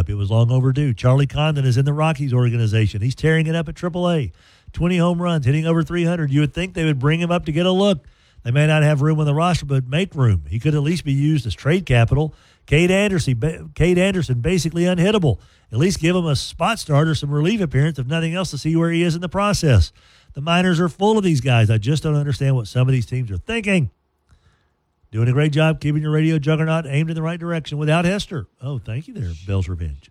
It was long overdue. Charlie Condon is in the Rockies organization. He's tearing it up at AAA. 20 home runs, hitting over 300. You would think they would bring him up to get a look. They may not have room on the roster, but make room. He could at least be used as trade capital. Cade Anderson, basically unhittable. At least give him a spot start or some relief appearance, if nothing else, to see where he is in the process. The minors are full of these guys. I just don't understand what some of these teams are thinking. Doing a great job keeping your radio juggernaut aimed in the right direction without Hester. Oh, thank you there, Bell's Revenge.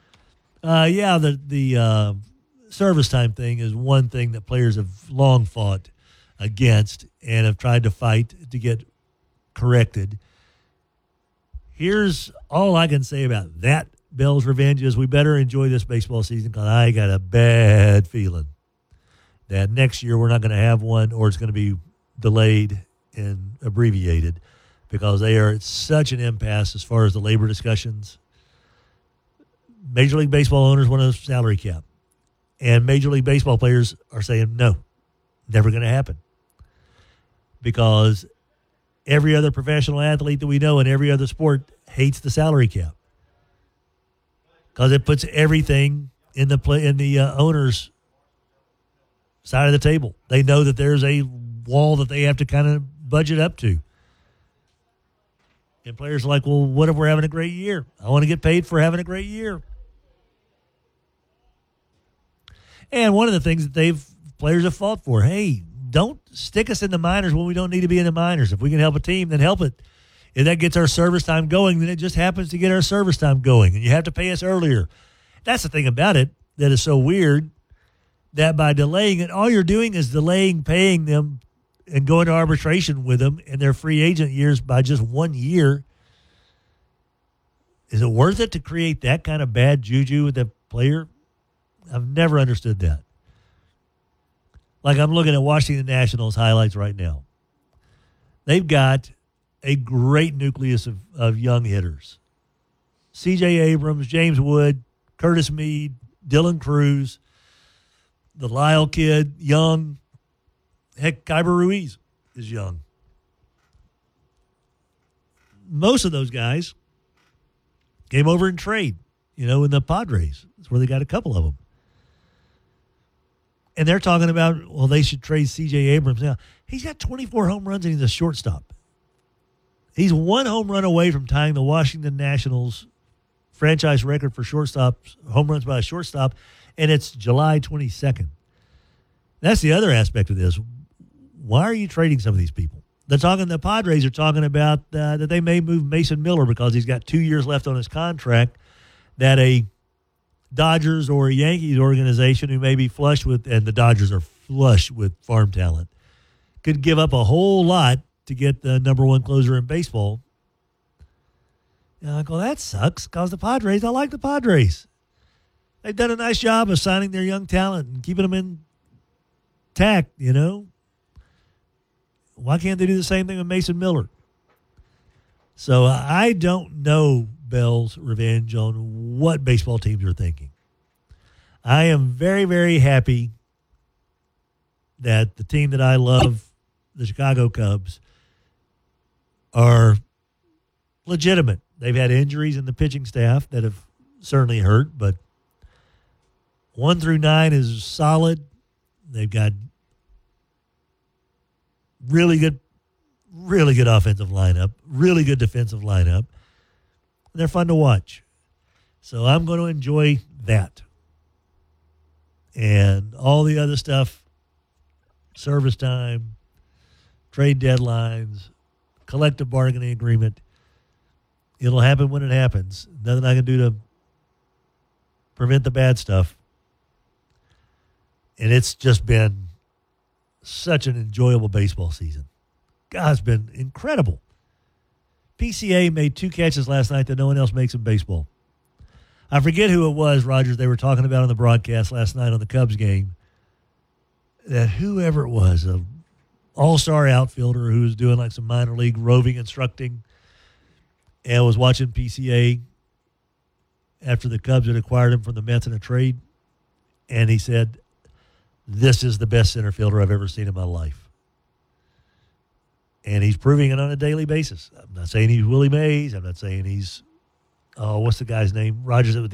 The service time thing is one thing that players have long fought against and have tried to fight to get corrected. Here's all I can say about that, Bell's Revenge, is we better enjoy this baseball season, because I got a bad feeling that next year we're not going to have one, or it's going to be delayed and abbreviated, because they are at such an impasse as far as the labor discussions. Major League Baseball owners want a salary cap, and Major League Baseball players are saying no, never going to happen, because every other professional athlete that we know in every other sport hates the salary cap, because it puts everything in the owner's side of the table. They know that there's a wall that they have to kind of budget up to. And players are like, well, what if we're having a great year? I want to get paid for having a great year. And one of the things that players have fought for, hey, don't stick us in the minors when we don't need to be in the minors. If we can help a team, then help it. If that gets our service time going, then it just happens to get our service time going, and you have to pay us earlier. That's the thing about it that is so weird, that by delaying it, all you're doing is delaying paying them and going to arbitration with them in their free agent years by just 1 year. Is it worth it to create that kind of bad juju with the player? I've never understood that. Like, I'm looking at Washington Nationals highlights right now. They've got a great nucleus of young hitters. C.J. Abrams, James Wood, Curtis Mead, Dylan Cruz, the Lyle kid, young. Heck, Kyber Ruiz is young. Most of those guys came over in trade, in the Padres. That's where they got a couple of them. And they're talking about, well, they should trade C.J. Abrams. Now, he's got 24 home runs, and he's a shortstop. He's one home run away from tying the Washington Nationals franchise record for shortstops, home runs by a shortstop, and it's July 22nd. That's the other aspect of this. Why are you trading some of these people? The Padres are talking about that they may move Mason Miller because he's got 2 years left on his contract, that a Dodgers or a Yankees organization who may be flush with, and the Dodgers are flush with farm talent, could give up a whole lot to get the number one closer in baseball. And I go, that sucks, because I like the Padres. They've done a nice job of signing their young talent and keeping them intact, Why can't they do the same thing with Mason Miller? So I don't know, Bell's Revenge, on what baseball teams are thinking. I am very, very happy that the team that I love, the Chicago Cubs, are legitimate. They've had injuries in the pitching staff that have certainly hurt, but 1 through 9 is solid. They've got really good offensive lineup, really good defensive lineup. They're fun to watch. So I'm going to enjoy that. And all the other stuff, service time, trade deadlines, collective bargaining agreement, it'll happen when it happens. Nothing I can do to prevent the bad stuff. And it's just been such an enjoyable baseball season. God, it's been incredible. PCA made 2 catches last night that no one else makes in baseball. I forget who it was, Rogers, they were talking about on the broadcast last night on the Cubs game, that whoever it was, an all-star outfielder who was doing like some minor league roving instructing and was watching PCA after the Cubs had acquired him from the Mets in a trade, and he said, this is the best center fielder I've ever seen in my life. And he's proving it on a daily basis. I'm not saying he's Willie Mays. I'm not saying he's, what's the guy's name? Rogers,